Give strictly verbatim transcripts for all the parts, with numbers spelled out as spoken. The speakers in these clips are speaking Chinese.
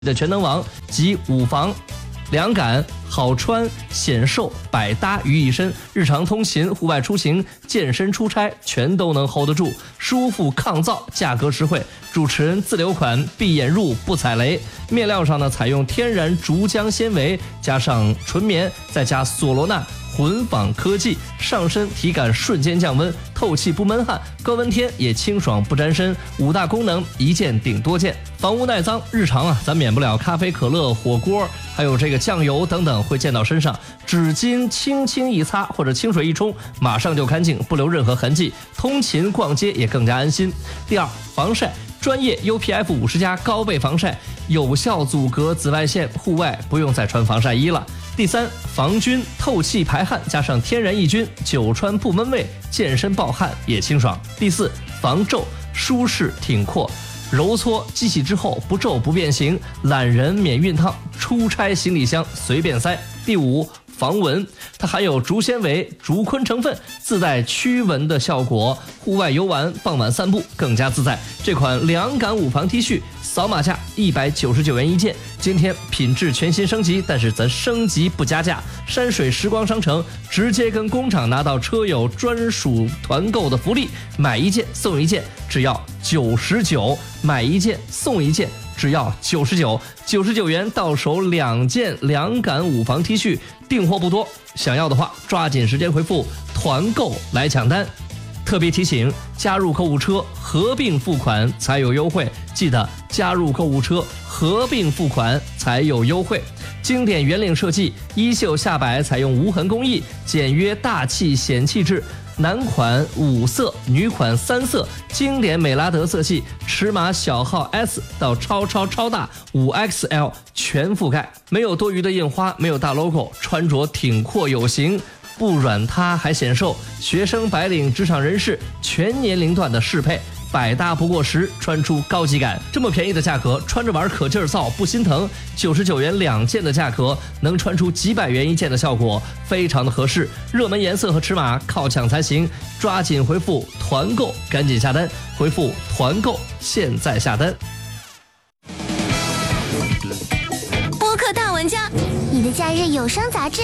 的全能王，集五防、凉感、好穿、显瘦、百搭于一身，日常通勤、户外出行、健身、出差全都能 hold 得住，舒服抗造，价格实惠。主持人自留款，闭眼入不踩雷。面料上呢，采用天然竹浆纤维，加上纯棉，再加索罗纳混纺科技，上身体感瞬间降温，透气不闷汗，高温天也清爽不沾身。五大功能，一件顶多件，防污耐脏。日常啊，咱免不了咖啡、可乐、火锅，还有这个酱油等等会溅到身上，纸巾轻轻一擦或者清水一冲，马上就干净，不留任何痕迹。通勤逛街也更加安心。第二，防晒。专业 U P F 五十加高倍防晒，有效阻隔紫外线，户外不用再穿防晒衣了。第三，防菌透气排汗，加上天然抑菌，久穿不闷味，健身暴汗也清爽。第四，防皱舒适挺阔，揉搓机洗之后不皱不变形，懒人免熨烫，出差行李箱随便塞。第五，防蚊，它含有竹纤维、竹昆成分，自带驱蚊的效果，户外游玩、傍晚散步更加自在。这款凉感五防 T 恤，扫码价一百九十九元一件。今天品质全新升级，但是咱升级不加价。山水时光商城直接跟工厂拿到车友专属团购的福利，买一件送一件，只要九十九；买一件送一件，只要九十九，九十九元到手两件凉感五防 T 恤，订货不多，想要的话抓紧时间回复团购来抢单。特别提醒，加入购物车合并付款才有优惠，记得加入购物车合并付款才有优惠。经典圆领设计，衣袖下摆采用无痕工艺，简约大气显气质。男款五色，女款三色，经典美拉德色系，尺码小号 S 到超超超大五 X L 全覆盖，没有多余的印花，没有大 logo， 穿着挺阔有型，不软塌还显瘦。学生、白领、职场人士全年龄段的适配，百搭不过时，穿出高级感。这么便宜的价格，穿着玩可劲儿造不心疼。九十九元两件的价格，能穿出几百元一件的效果，非常的合适。热门颜色和尺码靠抢才行，抓紧回复团购，赶紧下单。回复团购，现在下单。 播客大玩家，你的假日有声杂志。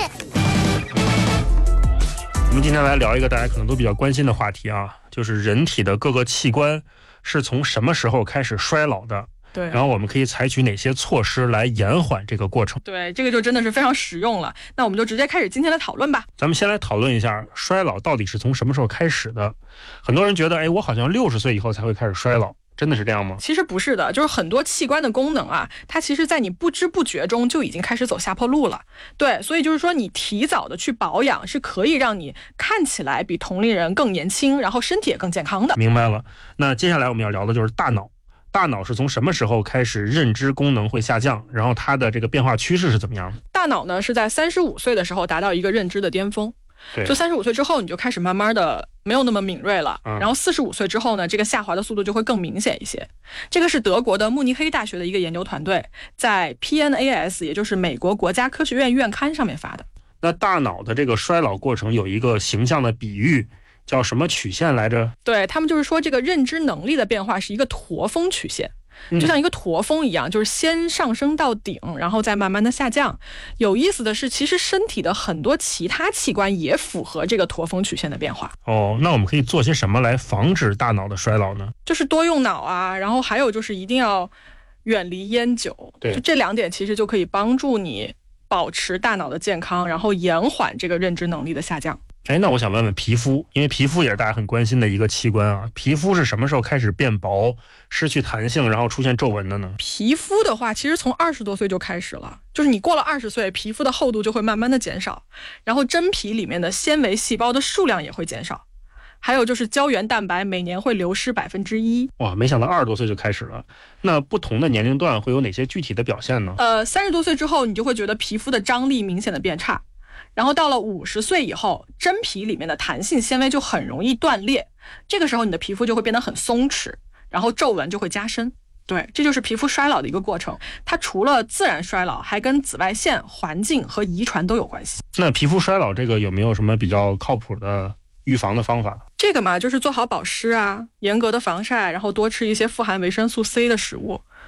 我们今天来聊一个大家可能都比较关心的话题啊，就是人体的各个器官是从什么时候开始衰老的？ 对， 然后我们可以采取哪些措施来延缓这个过程？ 对，这个就真的是非常实用了。那我们就直接开始今天的讨论吧。 咱们先来讨论一下衰老到底是从什么时候开始的？很多人觉得，哎，我好像六十岁以后才会开始衰老。真的是这样吗？ 其实不是的，就是很多器官的功能啊，它其实在你不知不觉中就已经开始走下坡路了。对，所以就是说你提早的去保养是可以让你看起来比同龄人更年轻，然后身体也更健康的。 明白了。那接下来我们要聊的就是大脑。大脑是从什么时候开始认知功能会下降？然后它的这个变化趋势是怎么样的？ 大脑呢是在三十五岁的时候达到一个认知的巅峰。就三十五岁之后，你就开始慢慢的没有那么敏锐了。嗯、然后四十五岁之后呢，这个下滑的速度就会更明显一些。这个是德国的慕尼黑大学的一个研究团队在 P N A S， 也就是美国国家科学院院刊上面发的。那大脑的这个衰老过程有一个形象的比喻，叫什么曲线来着？ 对，他们就是说这个认知能力的变化是一个驼峰曲线。就像一个驼峰一样，就是先上升到顶，然后再慢慢的下降。有意思的是，其实身体的很多其他器官也符合这个驼峰曲线的变化。 哦，那我们可以做些什么来防止大脑的衰老呢？ 就是多用脑啊，然后还有就是一定要远离烟酒。 对， 就这两点其实就可以帮助你保持大脑的健康，然后延缓这个认知能力的下降。 哎，那我想问问皮肤，因为皮肤也是大家很关心的一个器官啊。皮肤是什么时候开始变薄、失去弹性，然后出现皱纹的呢？ 皮肤的话，其实从二十多岁就开始了，就是你过了二十岁，皮肤的厚度就会慢慢的减少，然后真皮里面的纤维细胞的数量也会减少，还有就是胶原蛋白每年会流失百分之一。 哇，没想到二十多岁就开始了。那不同的年龄段会有哪些具体的表现呢？ 呃，三十多岁之后，你就会觉得皮肤的张力明显的变差。然后到了五十岁以后，真皮里面的弹性纤维就很容易断裂，这个时候你的皮肤就会变得很松弛，然后皱纹就会加深。对，这就是皮肤衰老的一个过程。它除了自然衰老，还跟紫外线、环境和遗传都有关系。 那皮肤衰老这个有没有什么比较靠谱的预防的方法？ 这个嘛，就是做好保湿啊，严格的防晒，然后多吃一些富含维生素 C 的食物。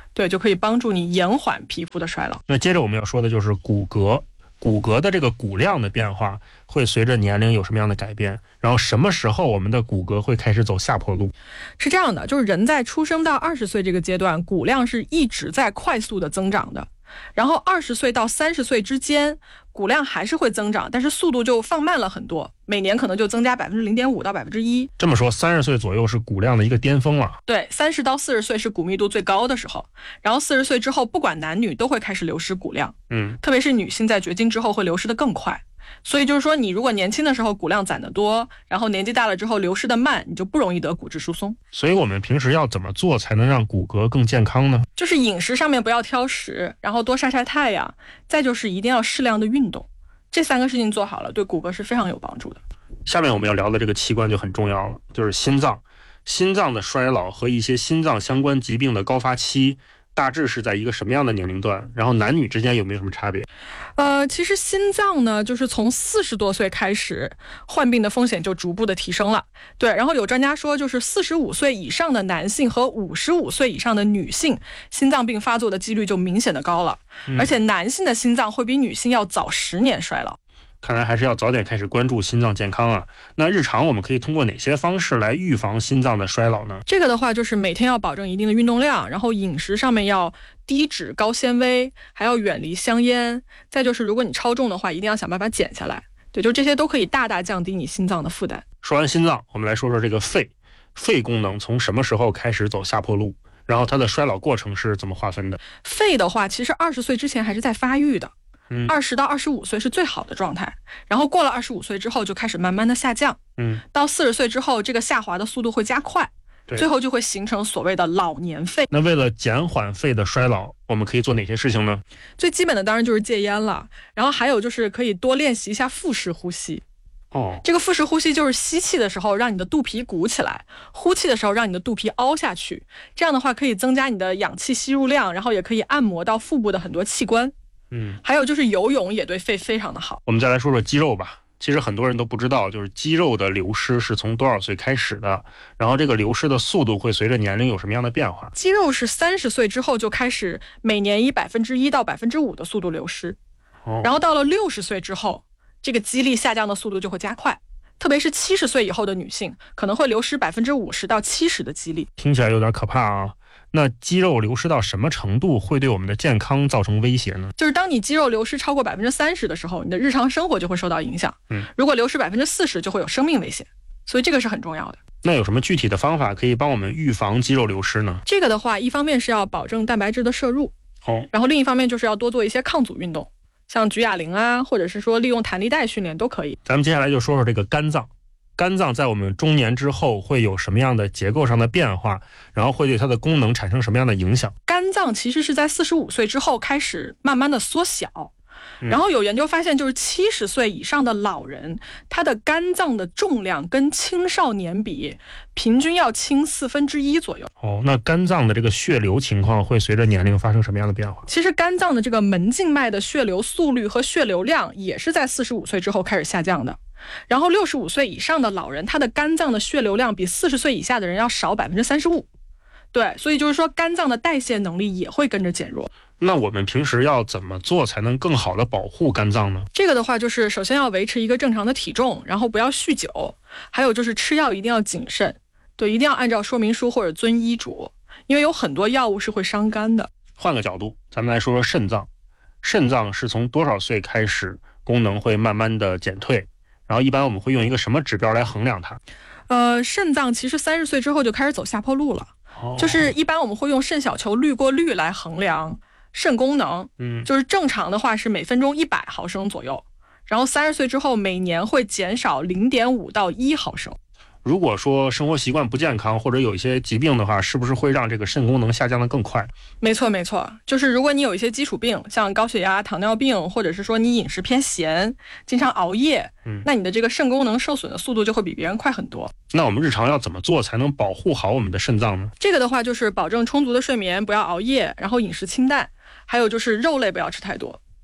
对，就可以帮助你延缓皮肤的衰老。 那接着我们要说的就是骨骼，骨骼的这个骨量的变化会随着年龄有什么样的改变？然后什么时候我们的骨骼会开始走下坡路？ 是这样的，就是人在出生到二十岁这个阶段，骨量是一直在快速的增长的。然后二十岁到三十岁之间，骨量还是会增长，但是速度就放慢了很多，每年可能就增加百分之零点五到百分之一。 这么说，三十岁左右是骨量的一个巅峰了。 对，三十到四十岁是骨密度最高的时候，然后四十岁之后，不管男女都会开始流失骨量。 嗯， 特别是女性在绝经之后会流失的更快。所以就是说，你如果年轻的时候骨量攒得多，然后年纪大了之后流失的慢，你就不容易得骨质疏松。 所以我们平时要怎么做才能让骨骼更健康呢？ 就是饮食上面不要挑食，然后多晒晒太阳，再就是一定要适量的运动。这三个事情做好了，对骨骼是非常有帮助的。 下面我们要聊的这个器官就很重要了，就是心脏。心脏的衰老和一些心脏相关疾病的高发期大致是在一个什么样的年龄段？然后男女之间有没有什么差别？ 呃，其实心脏呢，就是从四十多岁开始，患病的风险就逐步的提升了。对，然后有专家说，就是四十五岁以上的男性和五十五岁以上的女性，心脏病发作的几率就明显的高了， 嗯、 而且男性的心脏会比女性要早十年衰老。 看来还是要早点开始关注心脏健康啊。那日常我们可以通过哪些方式来预防心脏的衰老呢？ 这个的话，就是每天要保证一定的运动量，然后饮食上面要低脂高纤维，还要远离香烟。再就是如果你超重的话，一定要想办法减下来。对，就这些都可以大大降低你心脏的负担。 说完心脏，我们来说说这个肺。肺功能从什么时候开始走下坡路？然后它的衰老过程是怎么划分的？ 肺的话，其实二十岁之前还是在发育的。二十到二十五岁是最好的状态，然后过了二十五岁之后就开始慢慢的下降， 嗯， 到四十岁之后，这个下滑的速度会加快，最后就会形成所谓的老年肺。 那为了减缓肺的衰老，我们可以做哪些事情呢？ 最基本的当然就是戒烟了，然后还有就是可以多练习一下腹式呼吸。 哦， 这个腹式呼吸就是吸气的时候让你的肚皮鼓起来，呼气的时候让你的肚皮凹下去，这样的话可以增加你的氧气吸入量，然后也可以按摩到腹部的很多器官。 嗯， 还有就是游泳也对肺非常的好。 我们再来说说肌肉吧。其实很多人都不知道，就是肌肉的流失是从多少岁开始的，然后这个流失的速度会随着年龄有什么样的变化？ 肌肉是三十岁之后就开始每年以百分之一到百分之五的速度流失， 哦， 然后到了六十岁之后，这个肌力下降的速度就会加快。特别是七十岁以后的女性，可能会流失百分之五十到七十的肌力。 听起来有点可怕啊。那肌肉流失到什么程度会对我们的健康造成威胁呢？ 就是当你肌肉流失超过百分之三十的时候，你的日常生活就会受到影响。 嗯， 如果流失百分之四十，就会有生命危险。所以这个是很重要的。 那有什么具体的方法可以帮我们预防肌肉流失呢？ 这个的话，一方面是要保证蛋白质的摄入， 哦， 然后另一方面就是要多做一些抗阻运动，像举哑铃啊，或者是说利用弹力带训练都可以。 咱们接下来就说说这个肝脏。肝脏在我们中年之后会有什么样的结构上的变化，然后会对它的功能产生什么样的影响？ 肝脏其实是在四十五岁之后开始慢慢的缩小，然后有研究发现，就是七十岁以上的老人，他的肝脏的重量跟青少年比，平均要轻四分之一左右。 哦，那肝脏的这个血流情况会随着年龄发生什么样的变化？ 其实肝脏的这个门静脉的血流速率和血流量也是在四十五岁之后开始下降的。然后六十五岁以上的老人，他的肝脏的血流量比四十岁以下的人要少百分之三十五。对，所以就是说肝脏的代谢能力也会跟着减弱。 那我们平时要怎么做才能更好的保护肝脏呢？ 这个的话，就是首先要维持一个正常的体重，然后不要酗酒，还有就是吃药一定要谨慎，对，一定要按照说明书或者遵医嘱，因为有很多药物是会伤肝的。 换个角度，咱们来说说肾脏。肾脏是从多少岁开始功能会慢慢的减退？然后一般我们会用一个什么指标来衡量它？ 呃，肾脏其实三十岁之后就开始走下坡路了， 哦， 就是一般我们会用肾小球滤过率来衡量肾功能， 嗯， 就是正常的话是每分钟一百毫升左右，然后三十岁之后每年会减少零点五到一毫升。 如果说生活习惯不健康或者有一些疾病的话，是不是会让这个肾功能下降的更快？ 没错没错，就是如果你有一些基础病，像高血压、糖尿病，或者是说你饮食偏咸，经常熬夜， 嗯， 那你的这个肾功能受损的速度就会比别人快很多。 那我们日常要怎么做才能保护好我们的肾脏呢？ 这个的话就是保证充足的睡眠，不要熬夜，然后饮食清淡，还有就是肉类不要吃太多。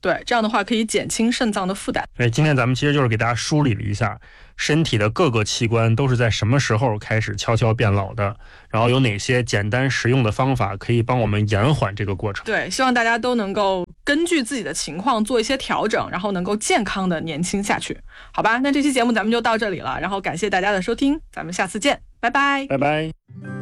对，这样的话可以减轻肾脏的负担。 对，今天咱们其实就是给大家梳理了一下身体的各个器官都是在什么时候开始悄悄变老的，然后有哪些简单实用的方法可以帮我们延缓这个过程。 对，希望大家都能够根据自己的情况做一些调整，然后能够健康的年轻下去。好吧，那这期节目咱们就到这里了，然后感谢大家的收听，咱们下次见，拜拜， 拜拜。